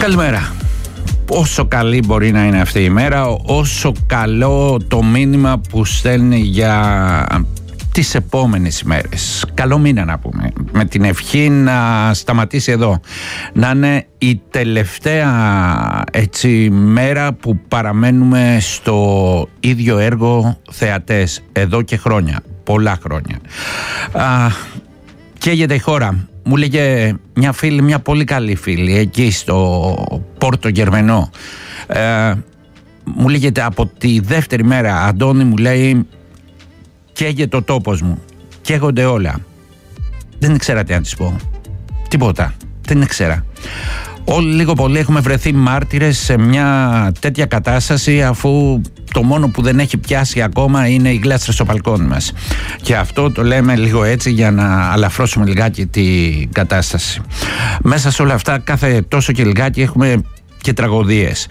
Καλημέρα. Όσο καλή μπορεί να είναι αυτή η μέρα, όσο καλό το μήνυμα που στέλνει για τις επόμενες ημέρες. Καλό μήνα να πούμε, με την ευχή να σταματήσει εδώ, να είναι η τελευταία έτσι μέρα που παραμένουμε στο ίδιο έργο θεατές εδώ και χρόνια, πολλά χρόνια. Καίγεται η χώρα. Μου λέγε μια φίλη, μια πολύ καλή φίλη εκεί στο Πόρτο Γερμενό, μου λέγεται από τη δεύτερη μέρα, Αντώνη, μου λέει, καίγεται ο τόπος μου, καίγονται όλα. Δεν ήξερα τι να της πω, τίποτα, δεν ήξερα. Όλοι λίγο πολύ έχουμε βρεθεί μάρτυρες σε μια τέτοια κατάσταση, αφού το μόνο που δεν έχει πιάσει ακόμα είναι οι γλάστρες στο μπαλκόνι μας. Και αυτό το λέμε λίγο έτσι για να αλαφρώσουμε λιγάκι την κατάσταση. Μέσα σε όλα αυτά, κάθε τόσο και λιγάκι έχουμε και τραγωδίες.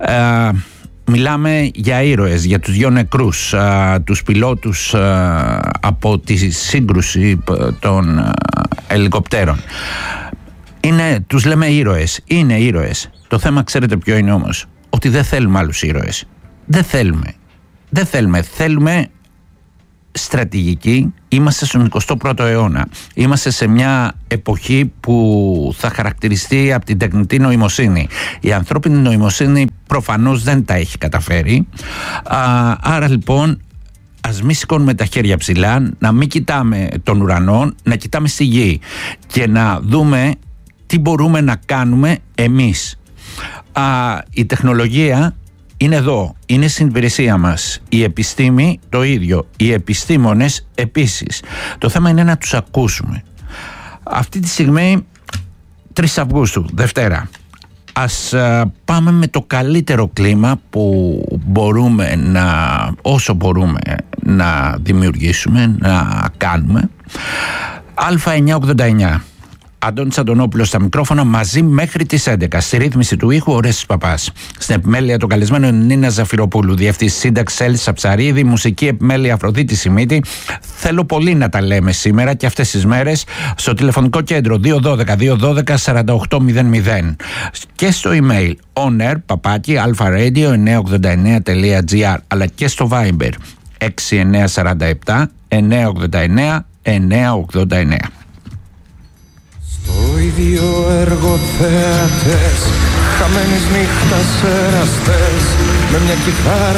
Μιλάμε για ήρωες, για τους 2 νεκρούς, τους πιλότους από τη σύγκρουση των ελικοπτέρων. Τους λέμε ήρωες, είναι ήρωες. Το θέμα ξέρετε ποιο είναι όμως? Ότι δεν θέλουμε άλλους ήρωες. Δεν θέλουμε. Θέλουμε στρατηγική. Είμαστε στον 21ο αιώνα. Είμαστε σε μια εποχή που θα χαρακτηριστεί από την τεχνητή νοημοσύνη. Η ανθρώπινη νοημοσύνη προφανώς δεν τα έχει καταφέρει. Άρα λοιπόν, ας μην σηκώνουμε τα χέρια ψηλά, να μην κοιτάμε τον ουρανό, να κοιτάμε στη γη και να δούμε τι μπορούμε να κάνουμε εμείς. Η τεχνολογία είναι εδώ, είναι στην υπηρεσία μας. Η επιστήμη το ίδιο, οι επιστήμονες επίσης. Το θέμα είναι να τους ακούσουμε. Αυτή τη στιγμή 3 Αυγούστου, Δευτέρα. Ας πάμε με το καλύτερο κλίμα που μπορούμε όσο μπορούμε να δημιουργήσουμε, να κάνουμε. Α989. Αντώνης Αντωνόπουλος στα μικρόφωνα, μαζί μέχρι τις 11. Στη ρύθμιση του ήχου, Ορέστης Παπάς. Στην επιμέλεια των καλεσμένων, Νίνα Ζαφυροπούλου. Διευθυντής σύνταξης, Έλισσα Ψαρίδη. Μουσική επιμέλεια, Αφροδίτη Σιμίτη. Θέλω πολύ να τα λέμε σήμερα και αυτές τις μέρες στο τηλεφωνικό κέντρο 212-212-4800 και στο email onair@alfaradio989.gr, αλλά και στο Viber 6947 989 989. Το ίδιο έργο θεατές, χαμένης νύχτας εραστές, με μια κιθάρα